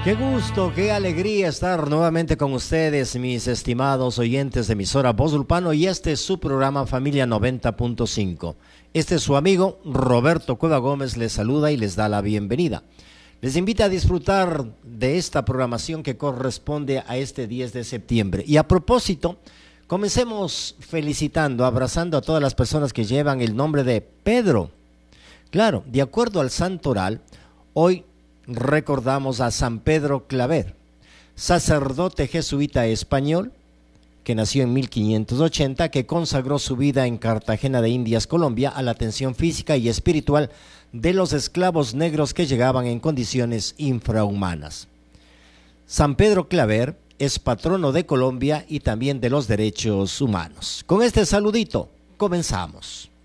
Qué gusto, qué alegría estar nuevamente con ustedes, mis estimados oyentes de emisora Voz Ulpano, y este es su programa Familia 90.5. Este es su amigo Roberto Cueva Gómez, les saluda y les da la bienvenida. Les invita a disfrutar de esta programación que corresponde a este 10 de septiembre. Y a propósito, comencemos felicitando, abrazando a todas las personas que llevan el nombre de Pedro. Claro, de acuerdo al Santo Oral, hoy recordamos a San Pedro Claver, sacerdote jesuita español que nació en 1580, que consagró su vida en Cartagena de Indias, Colombia, a la atención física y espiritual de los esclavos negros que llegaban en condiciones infrahumanas. San Pedro Claver es patrono de Colombia y también de los derechos humanos. Con este saludito, comenzamos.